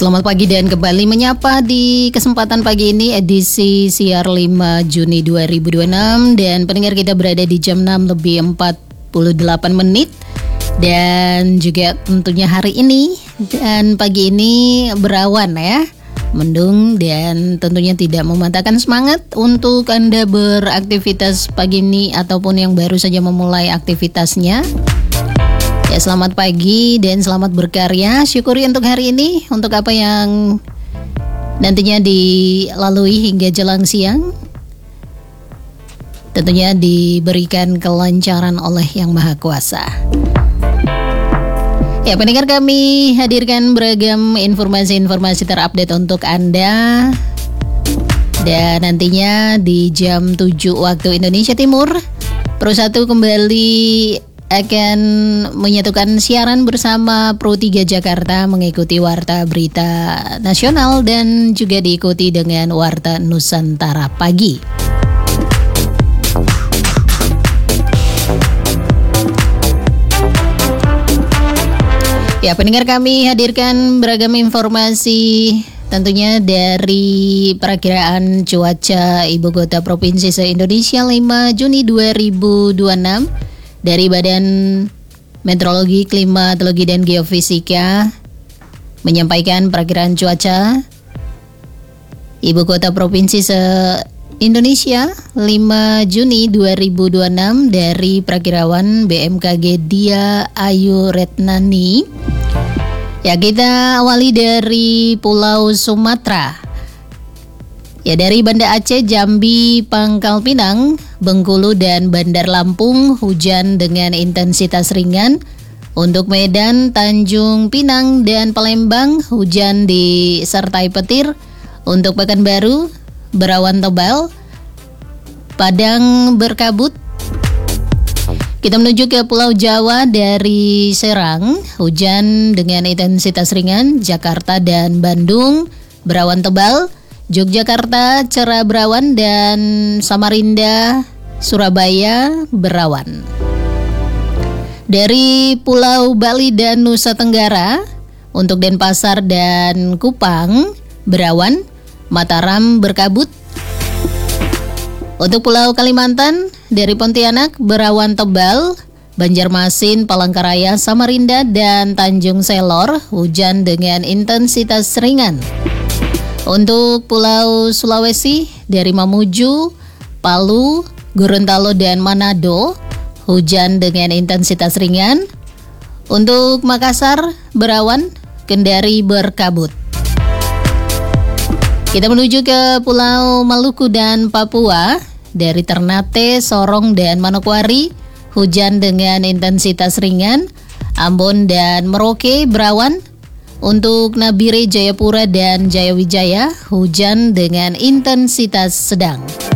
Selamat pagi dan kembali menyapa di kesempatan pagi ini edisi siar 5 Juni 2026 dan pendengar kita berada di jam 6 lebih 48 menit dan juga tentunya hari ini dan pagi ini berawan ya, mendung dan tentunya tidak mematahkan semangat untuk Anda beraktivitas pagi ini ataupun yang baru saja memulai aktivitasnya. Ya, selamat pagi dan selamat berkarya. Syukuri untuk hari ini, untuk apa yang nantinya dilalui hingga jelang siang. Tentunya diberikan kelancaran oleh Yang Maha Kuasa. Ya, pendengar, kami hadirkan beragam informasi-informasi terupdate untuk Anda. Dan nantinya di jam 7 waktu Indonesia Timur, Pro 1 kembali akan menyatukan siaran bersama Pro 3 Jakarta mengikuti Warta Berita Nasional dan juga diikuti dengan Warta Nusantara Pagi. Ya, pendengar, kami hadirkan beragam informasi tentunya dari perakiraan cuaca Ibu Kota Provinsi se-Indonesia 5 Juni 2026. Dari Badan Meteorologi, Klimatologi, dan Geofisika menyampaikan perakiraan cuaca Ibu Kota Provinsi se-Indonesia 5 Juni 2026 dari perakirawan BMKG Dia Ayu Retnani. Ya, kita awali dari Pulau Sumatera. Ya, dari Banda Aceh, Jambi, Pangkal Pinang, Bengkulu, dan Bandar Lampung hujan dengan intensitas ringan. Untuk Medan, Tanjung Pinang, dan Palembang hujan disertai petir. Untuk Pekanbaru, berawan tebal. Padang berkabut. Kita menuju ke Pulau Jawa, dari Serang hujan dengan intensitas ringan. Jakarta dan Bandung berawan tebal. Yogyakarta cerah berawan dan Samarinda, Surabaya berawan. Dari Pulau Bali dan Nusa Tenggara, untuk Denpasar dan Kupang berawan, Mataram berkabut. Untuk Pulau Kalimantan, dari Pontianak berawan tebal, Banjarmasin, Palangkaraya, Samarinda, dan Tanjung Selor hujan dengan intensitas ringan. Untuk Pulau Sulawesi, dari Mamuju, Palu, Gorontalo, dan Manado hujan dengan intensitas ringan. Untuk Makassar berawan, Kendari berkabut. Kita menuju ke Pulau Maluku dan Papua, dari Ternate, Sorong, dan Manokwari hujan dengan intensitas ringan. Ambon dan Merauke berawan. Untuk Nabire, Jayapura, dan Jayawijaya hujan dengan intensitas sedang.